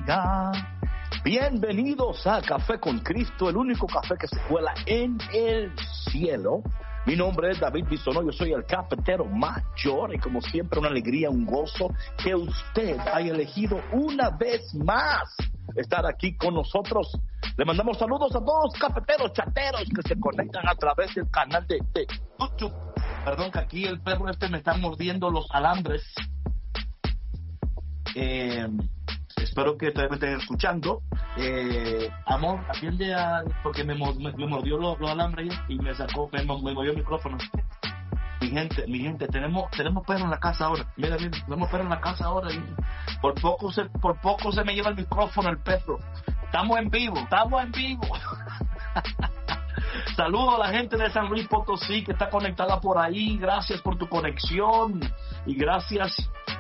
bendiga. Bienvenidos a Café con Cristo, el único café que se cuela en el cielo. Mi nombre es David Bisonó, yo soy el cafetero mayor y como siempre una alegría, un gozo que usted haya elegido una vez más estar aquí con nosotros. Le mandamos saludos a todos los cafeteros, chateros que se conectan a través del canal de YouTube. Perdón que aquí el perro me está mordiendo los alambres. Espero que todavía me estén escuchando. Amor, atiende porque me mordió los alambres y me movió el micrófono. Mi gente, tenemos perro en la casa ahora. Mira, tenemos perro en la casa ahora. Y por poco se me lleva el micrófono el perro. Estamos en vivo. Saludos a la gente de San Luis Potosí que está conectada por ahí. Gracias por tu conexión y gracias.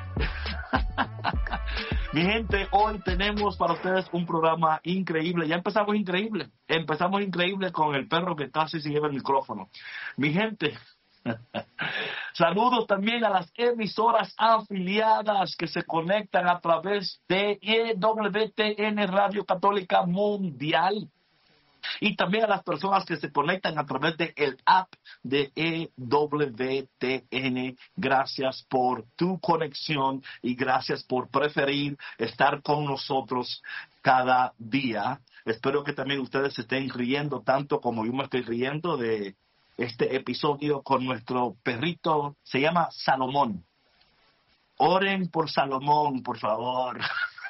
Mi gente, hoy tenemos para ustedes un programa increíble. Ya empezamos increíble con el perro que casi se lleva el micrófono. Mi gente, saludos también a las emisoras afiliadas que se conectan a través de EWTN Radio Católica Mundial. Y también a las personas que se conectan a través del app de EWTN. Gracias por tu conexión y gracias por preferir estar con nosotros cada día. Espero que también ustedes se estén riendo tanto como yo me estoy riendo de este episodio con nuestro perrito. Se llama Salomón. Oren por Salomón, por favor.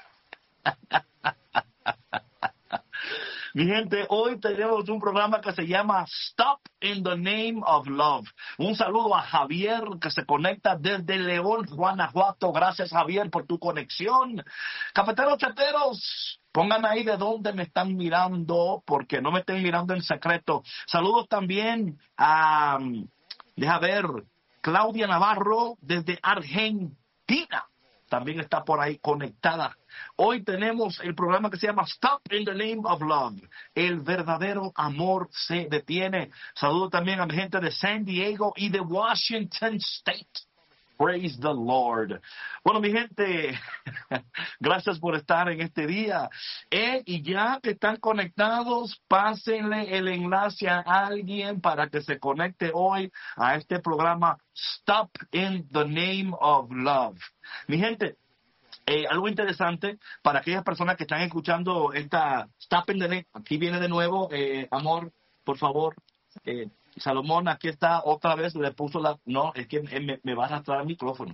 Mi gente, hoy tenemos un programa que se llama Stop in the Name of Love. Un saludo a Javier que se conecta desde León, Guanajuato. Gracias, Javier, por tu conexión. Cafeteros, chateros, pongan ahí de dónde me están mirando, porque no me estén mirando en secreto. Saludos también a, Claudia Navarro desde Argentina. También está por ahí conectada. Hoy tenemos el programa que se llama Stop in the Name of Love. El verdadero amor se detiene. Saludo también a mi gente de San Diego y de Washington State. Praise the Lord. Bueno, mi gente, gracias por estar en este día. Y ya que están conectados, pásenle el enlace a alguien para que se conecte hoy a este programa Stop in the Name of Love. Mi gente, algo interesante para aquellas personas que están escuchando esta Stop in the Name. Aquí viene de nuevo, amor, por favor. Salomón, aquí está otra vez, le puso no, es que me va a arrastrar el micrófono.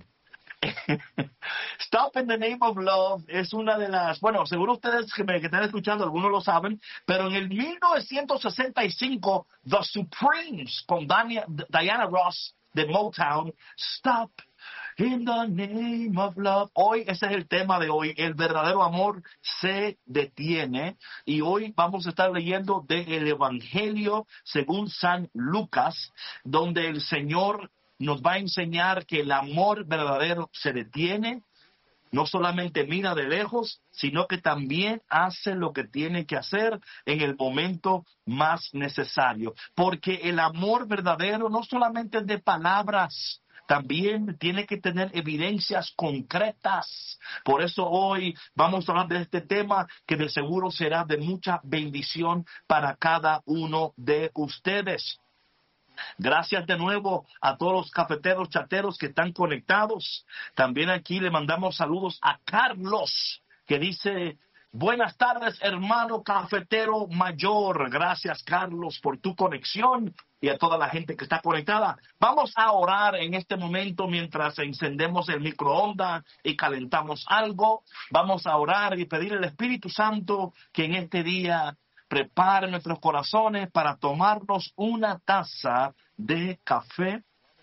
Stop in the Name of Love es una de las, bueno, seguro ustedes que están escuchando, algunos lo saben, pero en el 1965, The Supremes, con Diana Ross de Motown, Stop in the Name of Love. Hoy ese es el tema de hoy. El verdadero amor se detiene. Y hoy vamos a estar leyendo del Evangelio según San Lucas, donde el Señor nos va a enseñar que el amor verdadero se detiene. No solamente mira de lejos, sino que también hace lo que tiene que hacer en el momento más necesario. Porque el amor verdadero no solamente es de palabras, también tiene que tener evidencias concretas. Por eso hoy vamos a hablar de este tema que de seguro será de mucha bendición para cada uno de ustedes. Gracias de nuevo a todos los cafeteros, chateros que están conectados. También aquí le mandamos saludos a Carlos, que dice: buenas tardes, hermano cafetero mayor. Gracias, Carlos, por tu conexión y a toda la gente que está conectada. Vamos a orar en este momento mientras encendemos el microondas y calentamos algo. Vamos a orar y pedir al Espíritu Santo que en este día prepare nuestros corazones para tomarnos una taza de café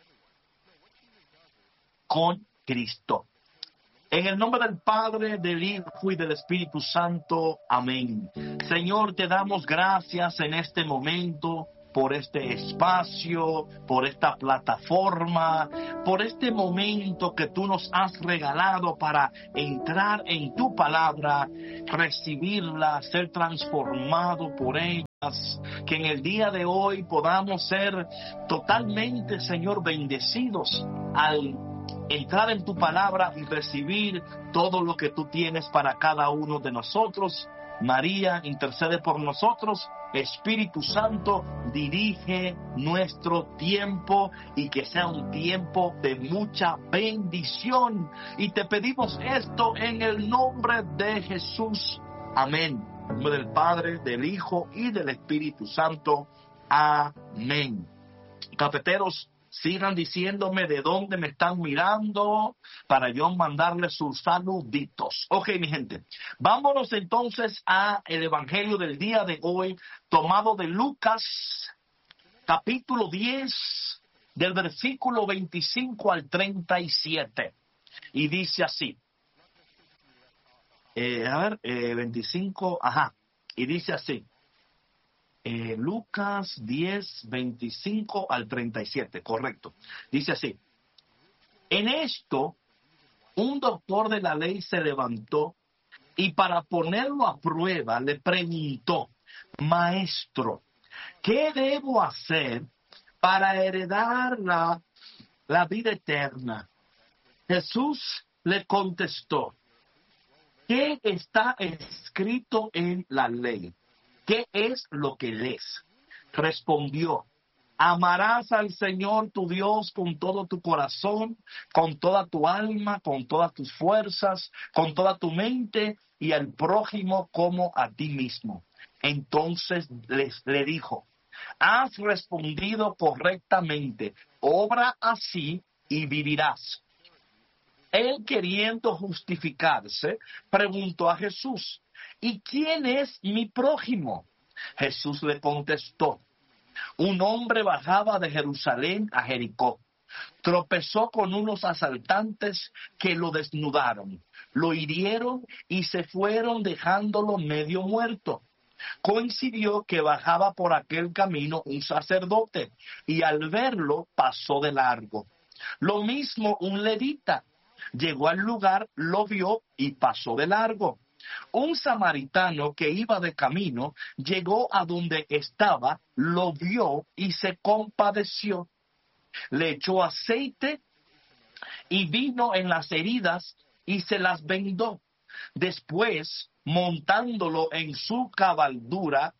con Cristo. En el nombre del Padre, del Hijo y del Espíritu Santo. Amén. Señor, te damos gracias en este momento por este espacio, por esta plataforma, por este momento que tú nos has regalado para entrar en tu palabra, recibirla, ser transformado por ella. Que en el día de hoy podamos ser totalmente, Señor, bendecidos al entrar en tu palabra y recibir todo lo que tú tienes para cada uno de nosotros. María, intercede por nosotros. Espíritu Santo, dirige nuestro tiempo y que sea un tiempo de mucha bendición. Y te pedimos esto en el nombre de Jesús. Amén. En nombre del Padre, del Hijo y del Espíritu Santo. Amén. Cafeteros, sigan diciéndome de dónde me están mirando para yo mandarles sus saluditos. Ok, mi gente, vámonos entonces a el evangelio del día de hoy, tomado de Lucas, capítulo 10, del versículo 25 al 37. Y dice así. 25, y dice así. Lucas 10, 25 al 37, correcto. Dice así: en esto, un doctor de la ley se levantó y para ponerlo a prueba le preguntó: Maestro, ¿qué debo hacer para heredar la vida eterna? Jesús le contestó: ¿qué está escrito en la ley? ¿Qué es lo que lees? Respondió: amarás al Señor tu Dios con todo tu corazón, con toda tu alma, con todas tus fuerzas, con toda tu mente, y al prójimo como a ti mismo. Entonces le dijo: has respondido correctamente, obra así y vivirás. Él, queriendo justificarse, preguntó a Jesús: ¿y quién es mi prójimo? Jesús le contestó: un hombre bajaba de Jerusalén a Jericó. Tropezó con unos asaltantes que lo desnudaron, lo hirieron y se fueron dejándolo medio muerto. Coincidió que bajaba por aquel camino un sacerdote y al verlo pasó de largo. Lo mismo un levita. Llegó al lugar, lo vio y pasó de largo. Un samaritano que iba de camino llegó a donde estaba, lo vio y se compadeció. Le echó aceite y vino en las heridas y se las vendó. Después, montándolo en su cabalgadura,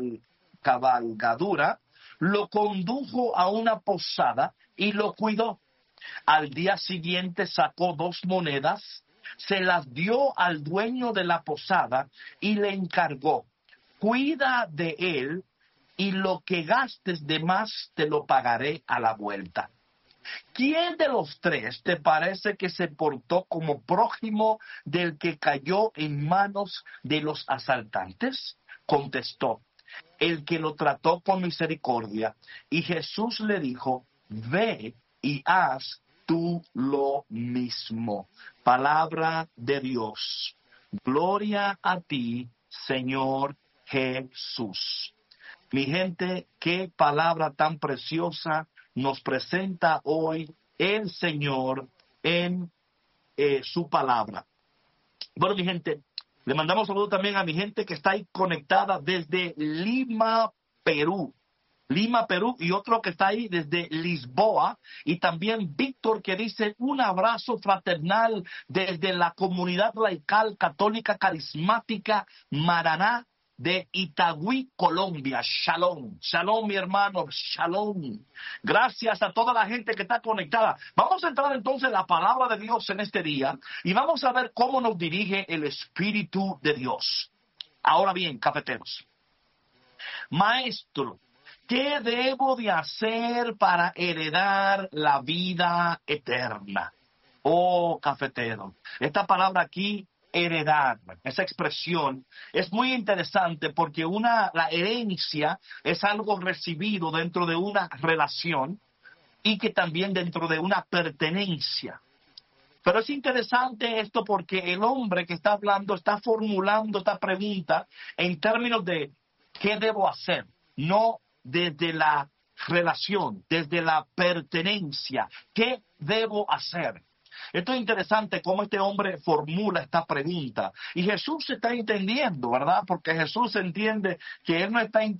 lo condujo a una posada y lo cuidó. Al día siguiente sacó 2 monedas, se las dio al dueño de la posada y le encargó: cuida de él y lo que gastes de más te lo pagaré a la vuelta. ¿Quién de los 3 te parece que se portó como prójimo del que cayó en manos de los asaltantes? Contestó: el que lo trató con misericordia. Y Jesús le dijo: ve y haz tú lo mismo. Palabra de Dios. Gloria a ti, Señor Jesús. Mi gente, qué palabra tan preciosa nos presenta hoy el Señor en su palabra. Bueno, mi gente, le mandamos saludos también a mi gente que está ahí conectada desde Lima, Perú. Y otro que está ahí desde Lisboa, y también Víctor, que dice: un abrazo fraternal desde la comunidad laical católica carismática Maraná de Itagüí, Colombia. Shalom, shalom mi hermano, shalom. Gracias a toda la gente que está conectada. Vamos a entrar entonces en la palabra de Dios en este día y vamos a ver cómo nos dirige el Espíritu de Dios. Ahora bien, cafeteros, maestro, ¿qué debo de hacer para heredar la vida eterna? Oh, cafetero, esta palabra aquí, heredar, esa expresión, es muy interesante porque la herencia es algo recibido dentro de una relación y que también dentro de una pertenencia. Pero es interesante esto porque el hombre que está hablando está formulando esta pregunta en términos de ¿qué debo hacer? No desde la relación, desde la pertenencia. ¿Qué debo hacer? Esto es interesante cómo este hombre formula esta pregunta. Y Jesús está entendiendo, ¿verdad? Porque Jesús entiende que él no está